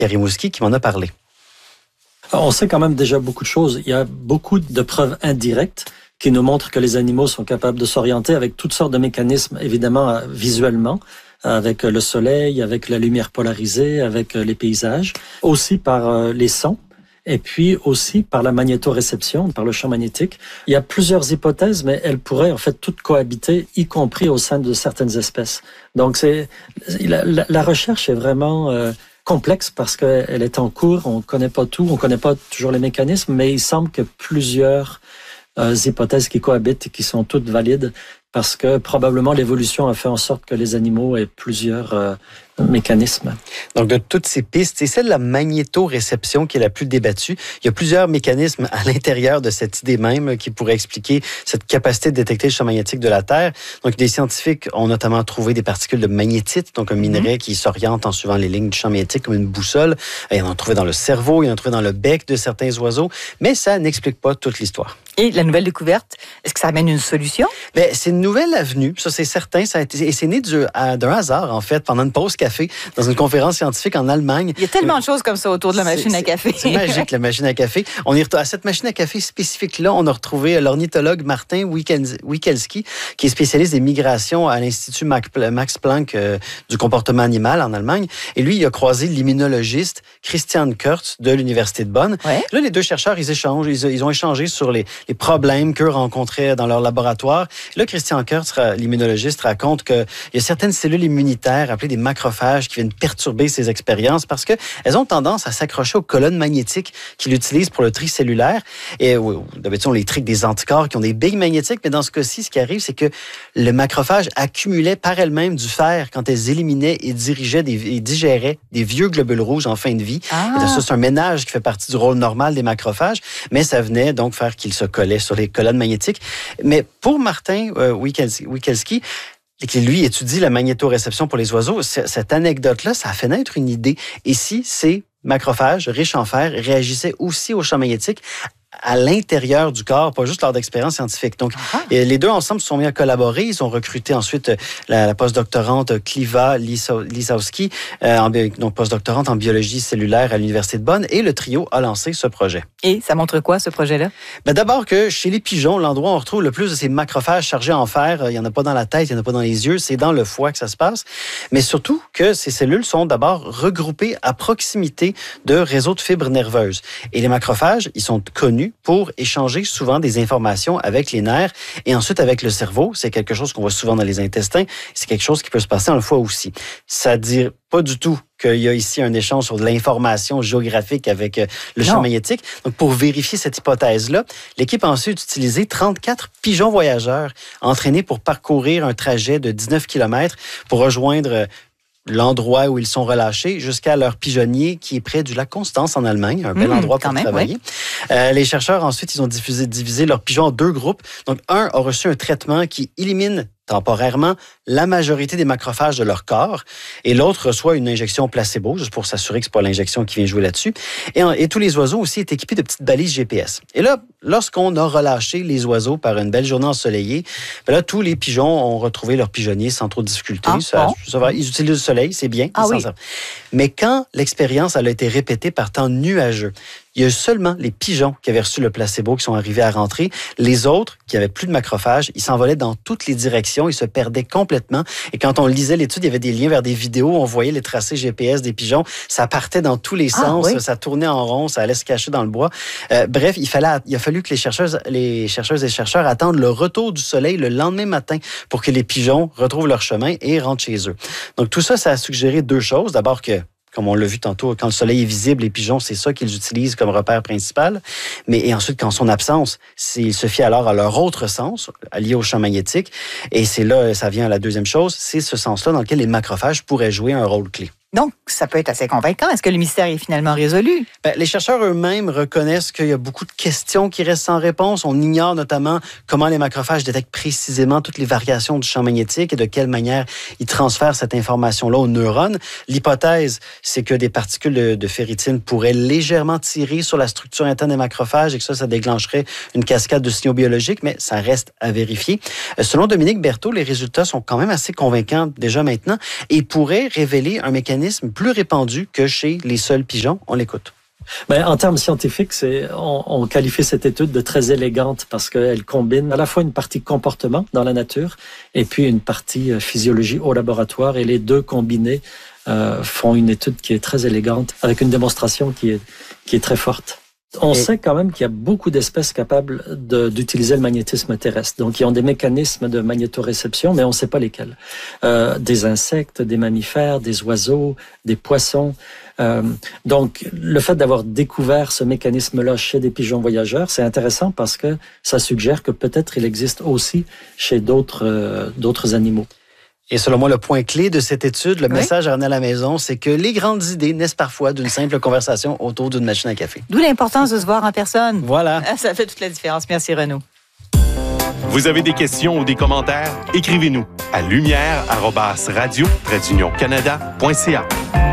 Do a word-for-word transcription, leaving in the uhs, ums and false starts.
Rimouski qui m'en a parlé. On sait quand même déjà beaucoup de choses. Il y a beaucoup de preuves indirectes qui nous montrent que les animaux sont capables de s'orienter avec toutes sortes de mécanismes, évidemment visuellement, avec le soleil, avec la lumière polarisée, avec les paysages, aussi par les sons. Et puis aussi par la magnétoréception, par le champ magnétique. Il y a plusieurs hypothèses, mais elles pourraient en fait toutes cohabiter, y compris au sein de certaines espèces. Donc c'est la, la, la recherche est vraiment euh, complexe parce qu'elle est en cours. On connaît pas tout, on connaît pas toujours les mécanismes, mais il semble que plusieurs euh, hypothèses qui cohabitent et qui sont toutes valides parce que probablement l'évolution a fait en sorte que les animaux aient plusieurs euh, mécanismes. Donc, de toutes ces pistes, c'est celle de la magnétoréception qui est la plus débattue. Il y a plusieurs mécanismes à l'intérieur de cette idée même qui pourraient expliquer cette capacité de détecter le champ magnétique de la Terre. Donc, des scientifiques ont notamment trouvé des particules de magnétite, donc un minerai mmh. qui s'oriente en suivant les lignes du champ magnétique comme une boussole. Ils en ont trouvé dans le cerveau, ils en ont trouvé dans le bec de certains oiseaux, mais ça n'explique pas toute l'histoire. Et la nouvelle découverte, est-ce que ça amène une solution? Bien, c'est une nouvelle avenue, ça c'est certain. Ça a été, et c'est né du, à, d'un hasard, en fait, pendant une pause café, dans une conférence scientifique en Allemagne. Il y a tellement de choses comme ça autour de la machine c'est, à café. C'est, c'est magique, la machine à café. On y, à cette machine à café spécifique-là, on a retrouvé l'ornithologue Martin Wikelski, qui est spécialiste des migrations à l'Institut Max Planck euh, du comportement animal en Allemagne. Et lui, il a croisé l'immunologiste Christian Kurz de l'Université de Bonn. Ouais. Là, les deux chercheurs, ils échangent, ils, ils ont échangé sur les, les problèmes qu'eux rencontraient dans leur laboratoire. Là, Christian Kurz, l'immunologiste, raconte qu'il y a certaines cellules immunitaires appelées des macrophages qui viennent perturber ces expériences parce qu'elles ont tendance à s'accrocher aux colonnes magnétiques qu'il utilise pour le tri cellulaire. Et oui, d'habitude, on les trique des anticorps qui ont des billes magnétiques, mais dans ce cas-ci, ce qui arrive, c'est que le macrophage accumulait par elle-même du fer quand elles éliminaient et dirigeaient des, et digéraient des vieux globules rouges en fin de vie. Ah. Et ça, c'est un ménage qui fait partie du rôle normal des macrophages, mais ça venait donc faire qu'ils se collaient sur les colonnes magnétiques. Mais pour Martin euh, Wikelski, qui lui étudie la magnétoréception pour les oiseaux, cette anecdote-là, ça a fait naître une idée. Et si ces macrophages riches en fer réagissaient aussi au champ magnétique à l'intérieur du corps, pas juste lors d'expériences scientifiques. Donc, ah. les deux ensemble se sont mis à collaborer. Ils ont recruté ensuite la, la postdoctorante Kliva Lisowski, euh, en, donc postdoctorante en biologie cellulaire à l'Université de Bonn, et le trio a lancé ce projet. Et ça montre quoi, ce projet-là? Ben d'abord que chez les pigeons, l'endroit où on retrouve le plus de ces macrophages chargés en fer, il n'y en a pas dans la tête, il n'y en a pas dans les yeux, c'est dans le foie que ça se passe. Mais surtout que ces cellules sont d'abord regroupées à proximité de réseaux de fibres nerveuses. Et les macrophages, ils sont connus pour échanger souvent des informations avec les nerfs et ensuite avec le cerveau. C'est quelque chose qu'on voit souvent dans les intestins. C'est quelque chose qui peut se passer dans le foie aussi. Ça ne dit pas du tout qu'il y a ici un échange sur de l'information géographique avec le champ non. magnétique. Donc, pour vérifier cette hypothèse-là, l'équipe a ensuite utilisé trente-quatre pigeons voyageurs entraînés pour parcourir un trajet de dix-neuf kilomètres pour rejoindre l'endroit où ils sont relâchés jusqu'à leur pigeonnier qui est près du lac Constance en Allemagne, un bel mmh, endroit pour même, travailler. Ouais. Euh, les chercheurs, ensuite, ils ont diffusé, divisé leurs pigeons en deux groupes. Donc, un a reçu un traitement qui élimine temporairement la majorité des macrophages de leur corps et l'autre reçoit une injection placebo, juste pour s'assurer que ce n'est pas l'injection qui vient jouer là-dessus. Et, et tous les oiseaux aussi étaient équipés de petites balises G P S. Et là, lorsqu'on a relâché les oiseaux par une belle journée ensoleillée, ben là, tous les pigeons ont retrouvé leur pigeonnier sans trop de difficulté. Ah, ça, bon. ça va, ils utilisent le soleil, c'est bien. Ah, oui. Mais quand l'expérience elle a été répétée par temps nuageux, il y a seulement les pigeons qui avaient reçu le placebo qui sont arrivés à rentrer. Les autres, qui n'avaient plus de macrophages, ils s'envolaient dans toutes les directions, ils se perdaient complètement. Et quand on lisait l'étude, il y avait des liens vers des vidéos, on voyait les tracés G P S des pigeons. Ça partait dans tous les sens, ah, oui. ça tournait en rond, ça allait se cacher dans le bois. Euh, bref, il, fallait, il a fallu que les chercheuses, les chercheuses et chercheurs attendent le retour du soleil le lendemain matin pour que les pigeons retrouvent leur chemin et rentrent chez eux. Donc tout ça, ça a suggéré deux choses. D'abord que comme on l'a vu tantôt, quand le soleil est visible, les pigeons, c'est ça qu'ils utilisent comme repère principal. Mais et ensuite, qu'en son absence, ils se fient alors à leur autre sens, lié au champ magnétique. Et c'est là, ça vient à la deuxième chose, c'est ce sens-là dans lequel les macrophages pourraient jouer un rôle clé. Donc, ça peut être assez convaincant. Est-ce que le mystère est finalement résolu? Ben, les chercheurs eux-mêmes reconnaissent qu'il y a beaucoup de questions qui restent sans réponse. On ignore notamment comment les macrophages détectent précisément toutes les variations du champ magnétique et de quelle manière ils transfèrent cette information-là aux neurones. L'hypothèse, c'est que des particules de, de ferritine pourraient légèrement tirer sur la structure interne des macrophages et que ça, ça déclencherait une cascade de signaux biologiques, mais ça reste à vérifier. Selon Dominique Berthaud, les résultats sont quand même assez convaincants déjà maintenant et pourraient révéler un mécanisme mécanisme plus répandu que chez les seuls pigeons? On l'écoute. Ben, en termes scientifiques, c'est, on, on qualifie cette étude de très élégante parce qu'elle combine à la fois une partie comportement dans la nature et puis une partie physiologie au laboratoire. Et les deux combinés euh, font une étude qui est très élégante avec une démonstration qui est, qui est très forte. On et... sait quand même qu'il y a beaucoup d'espèces capables de, d'utiliser le magnétisme terrestre. Donc, ils ont des mécanismes de magnétoréception, mais on ne sait pas lesquels. Euh, des insectes, des mammifères, des oiseaux, des poissons. Euh, donc, le fait d'avoir découvert ce mécanisme-là chez des pigeons voyageurs, c'est intéressant parce que ça suggère que peut-être il existe aussi chez d'autres, euh, d'autres animaux. Et selon moi, le point clé de cette étude, le oui. message à ramener à la maison, c'est que les grandes idées naissent parfois d'une simple conversation autour d'une machine à café. D'où l'importance de se voir en personne. Voilà. Ça fait toute la différence. Merci, Renaud. Vous avez des questions ou des commentaires? Écrivez-nous à lumière arobase radio tiret canada point c a.